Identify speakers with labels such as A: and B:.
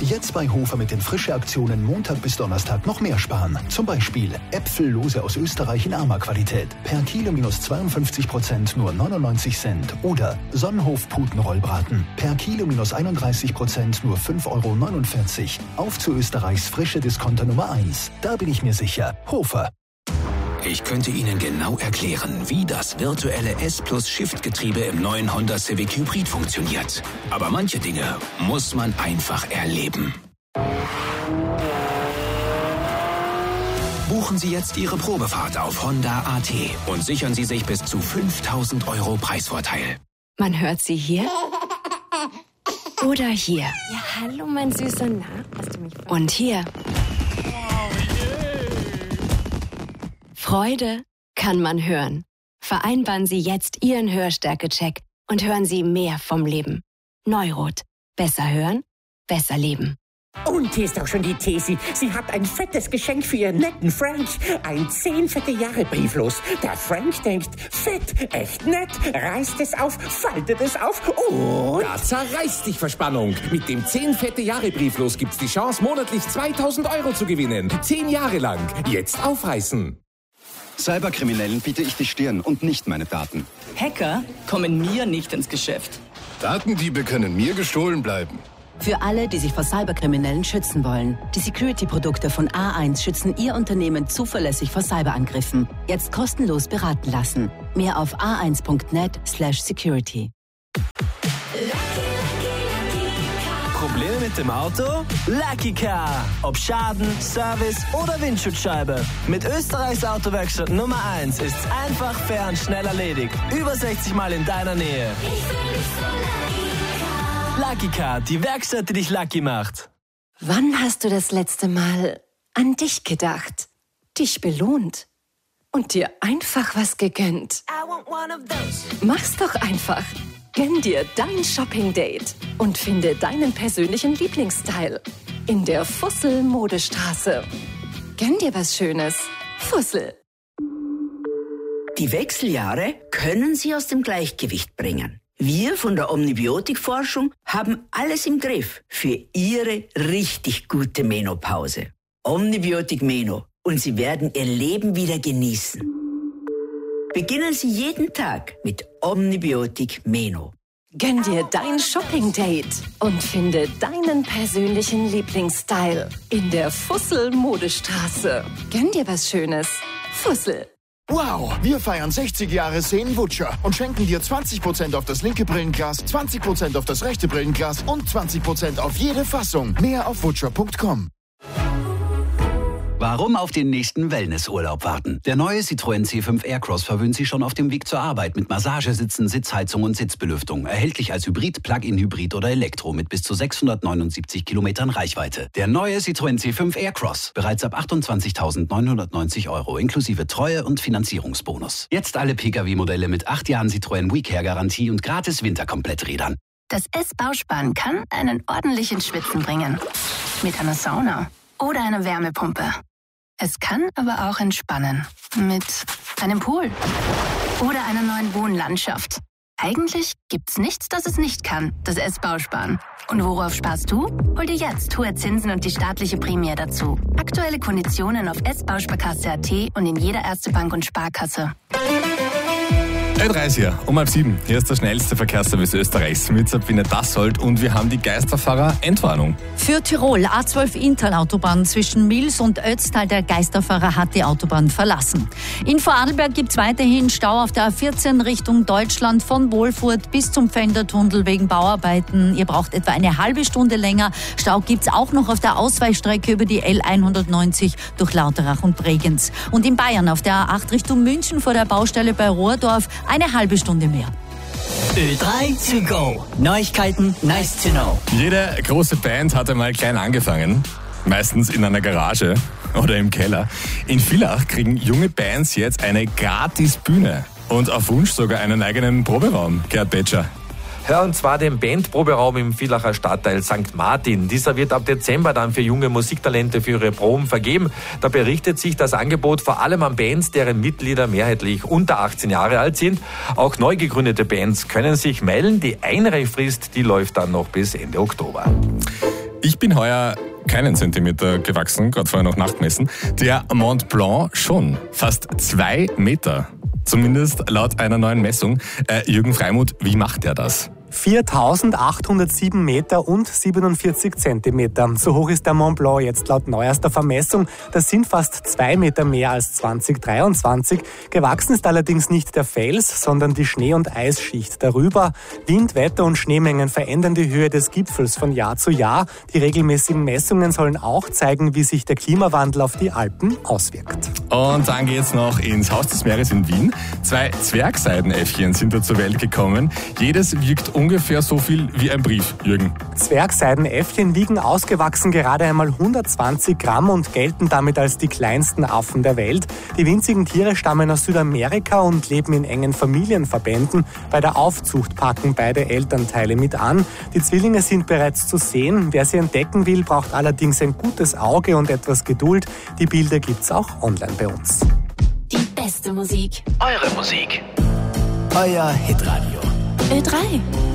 A: Jetzt bei Hofer mit den Frische-Aktionen Montag bis Donnerstag noch mehr sparen. Zum Beispiel Äpfellose aus Österreich in Arma-Qualität. Per Kilo minus 52% nur 99 Cent. Oder Sonnenhof-Putenrollbraten. Per Kilo minus 31% nur 5,49 €. Auf zu Österreichs frische Discounter Nummer 1. Da bin ich mir sicher. Hofer.
B: Ich könnte Ihnen genau erklären, wie das virtuelle S+-Shift-Getriebe im neuen Honda Civic Hybrid funktioniert. Aber manche Dinge muss man einfach erleben. Buchen Sie jetzt Ihre Probefahrt auf Honda.at und sichern Sie sich bis zu 5.000 € Preisvorteil.
C: Man hört sie hier oder hier. Ja, hallo, mein Süßer. Na, hast du mich verstanden? Und hier. Freude kann man hören. Vereinbaren Sie jetzt Ihren Hörstärke-Check und hören Sie mehr vom Leben. Neurot. Besser hören, besser leben.
D: Und hier ist auch schon die Tesi. Sie hat ein fettes Geschenk für ihren netten Frank. Ein 10 fette Jahre Brieflos. Der Frank denkt, fett, echt nett, reißt es auf, faltet es auf und...
E: Da zerreißt dich Verspannung. Mit dem 10 fette Jahre Brieflos gibt's die Chance, monatlich 2.000 € zu gewinnen. 10 Jahre lang. Jetzt aufreißen.
F: Cyberkriminellen biete ich die Stirn und nicht meine Daten.
G: Hacker kommen mir nicht ins Geschäft.
H: Datendiebe können mir gestohlen bleiben.
I: Für alle, die sich vor Cyberkriminellen schützen wollen. Die Security-Produkte von A1 schützen Ihr Unternehmen zuverlässig vor Cyberangriffen. Jetzt kostenlos beraten lassen. Mehr auf a1.net/security.
J: Probleme mit dem Auto? Lucky Car. Ob Schaden, Service oder Windschutzscheibe. Mit Österreichs Autowerkstatt Nummer 1 ist's einfach, fair und schnell erledigt. Über 60 Mal in deiner Nähe. Lucky Car, die Werkstatt, die dich lucky macht.
C: Wann hast du das letzte Mal an dich gedacht, dich belohnt und dir einfach was gegönnt? Mach's doch einfach. Gönn dir dein Shopping-Date und finde deinen persönlichen Lieblingsstyle in der Fussel-Modestraße. Gönn dir was Schönes. Fussel.
K: Die Wechseljahre können Sie aus dem Gleichgewicht bringen. Wir von der Omnibiotik-Forschung haben alles im Griff für Ihre richtig gute Menopause. Omnibiotik Meno und Sie werden Ihr Leben wieder genießen. Beginnen Sie jeden Tag mit Omnibiotik Meno.
C: Gönn dir dein Shopping-Date und finde deinen persönlichen Lieblingsstyle in der Fussel-Modestraße. Gönn dir was Schönes. Fussel.
L: Wow, wir feiern 60 Jahre Seen-Wutscher und schenken dir 20% auf das linke Brillenglas, 20% auf das rechte Brillenglas und 20% auf jede Fassung. Mehr auf wutscher.com.
M: Warum auf den nächsten Wellnessurlaub warten? Der neue Citroën C5 Aircross verwöhnt Sie schon auf dem Weg zur Arbeit mit Massagesitzen, Sitzheizung und Sitzbelüftung. Erhältlich als Hybrid, Plug-in-Hybrid oder Elektro mit bis zu 679 Kilometern Reichweite. Der neue Citroën C5 Aircross. Bereits ab 28.990 € inklusive Treue- und Finanzierungsbonus. Jetzt alle Pkw-Modelle mit 8 Jahren Citroën WeCare-Garantie und gratis Winterkompletträdern.
N: Das S-Bausparen kann einen ordentlichen Schwitzen bringen. Mit einer Sauna oder einer Wärmepumpe. Es kann aber auch entspannen mit einem Pool oder einer neuen Wohnlandschaft. Eigentlich gibt's nichts, das es nicht kann, das S-Bausparen. Und worauf sparst du? Hol dir jetzt hohe Zinsen und die staatliche Prämie dazu. Aktuelle Konditionen auf s-bausparkasse.at und in jeder Erste Bank und Sparkasse.
O: Ö30 hier, um 6:30. Hier ist der schnellste Verkehrsservice Österreichs mit Sabine Dassold und wir haben die Geisterfahrer-Entwarnung.
P: Für Tirol, A12 Inntal-Autobahn zwischen Mils und Ötztal. Der Geisterfahrer hat die Autobahn verlassen. In Vorarlberg gibt es weiterhin Stau auf der A14 Richtung Deutschland von Wolfurt bis zum Pfändertunnel wegen Bauarbeiten. Ihr braucht etwa eine halbe Stunde länger. Stau gibt es auch noch auf der Ausweichstrecke über die L190 durch Lauterach und Bregenz. Und in Bayern auf der A8 Richtung München vor der Baustelle bei Rohrdorf eine halbe Stunde mehr.
J: Ö3 to go. Neuigkeiten, nice to know.
O: Jede große Band hat einmal klein angefangen. Meistens in einer Garage oder im Keller. In Villach kriegen junge Bands jetzt eine Gratis-Bühne. Und auf Wunsch sogar einen eigenen Proberaum. Gerd Betscher.
Q: Ja, und zwar den Bandproberaum im Villacher Stadtteil St. Martin. Dieser wird ab Dezember dann für junge Musiktalente für ihre Proben vergeben. Dabei richtet sich das Angebot vor allem an Bands, deren Mitglieder mehrheitlich unter 18 Jahre alt sind. Auch neu gegründete Bands können sich melden. Die Einreichfrist, die läuft dann noch bis Ende Oktober.
O: Ich bin heuer keinen Zentimeter gewachsen, gerade vorher noch Nachtmessen. Der Mont Blanc schon. Fast 2 Meter. Zumindest laut einer neuen Messung. Jürgen Freimuth, wie macht er das?
R: 4.807 Meter und 47 Zentimeter. So hoch ist der Mont Blanc jetzt laut neuester Vermessung. Das sind fast 2 Meter mehr als 2023. Gewachsen ist allerdings nicht der Fels, sondern die Schnee- und Eisschicht darüber. Wind, Wetter und Schneemengen verändern die Höhe des Gipfels von Jahr zu Jahr. Die regelmäßigen Messungen sollen auch zeigen, wie sich der Klimawandel auf die Alpen auswirkt.
O: Und dann geht's noch ins Haus des Meeres in Wien. 2 Zwergseidenäffchen sind da zur Welt gekommen. Jedes wiegt ungefähr so viel wie ein Brief, Jürgen.
R: Zwergseidenäffchen wiegen ausgewachsen gerade einmal 120 Gramm und gelten damit als die kleinsten Affen der Welt. Die winzigen Tiere stammen aus Südamerika und leben in engen Familienverbänden. Bei der Aufzucht packen beide Elternteile mit an. Die Zwillinge sind bereits zu sehen. Wer sie entdecken will, braucht allerdings ein gutes Auge und etwas Geduld. Die Bilder gibt's auch online bei uns.
N: Die beste Musik.
B: Eure Musik.
A: Euer Hitradio.
N: Ö3.